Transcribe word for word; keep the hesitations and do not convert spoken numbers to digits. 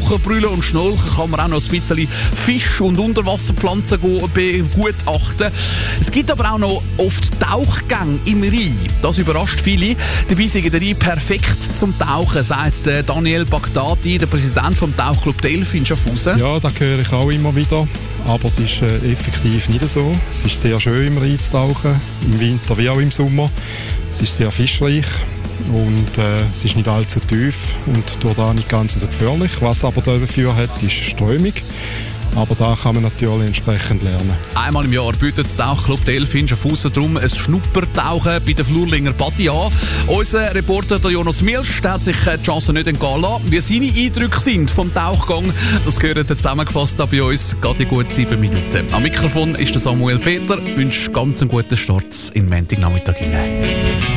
Tauchen, Brüllen und Schnorcheln kann man auch noch ein bisschen Fisch- und Unterwasserpflanzen begutachten. Es gibt aber auch noch oft Tauchgänge im Rhein. Das überrascht viele. Dabei sei der Rhein perfekt zum Tauchen, sagt Daniel Bagdadi, der Präsident vom Tauchclub Delf in Schaffhausen. Ja, das höre ich auch immer wieder. Aber es ist äh, effektiv nicht so. Es ist sehr schön im Rhein zu tauchen, im Winter wie auch im Sommer. Es ist sehr fischreich und äh, es ist nicht allzu tief und durch das nicht ganz so gefährlich. Was aber dafür hat, ist Strömung. Aber da kann man natürlich entsprechend lernen. Einmal im Jahr bietet der Tauchclub Delf in Schaffhausen darum ein Schnuppertauchen bei der Flurlinger Badi an. Unser Reporter der Jonas Milsch der hat sich die Chance nicht entgehen lassen. Wie seine Eindrücke sind vom Tauchgang, das gehört zusammengefasst bei uns gerade in gut sieben Minuten. Am Mikrofon ist der Samuel Peter. Ich wünsche ganz einen guten Start in den Montagnachmittag hinein.